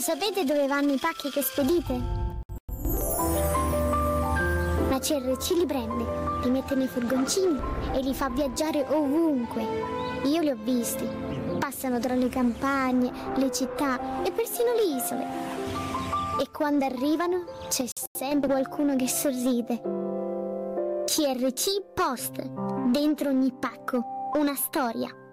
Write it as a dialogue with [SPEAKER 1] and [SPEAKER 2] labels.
[SPEAKER 1] sapete dove vanno i pacchi che spedite? La CRC li prende, li mette nei furgoncini e li fa viaggiare ovunque. Io li ho visti. Passano tra le campagne, le città e persino le isole. E quando arrivano c'è sempre qualcuno che sorride. CRC Post. Dentro ogni pacco una storia.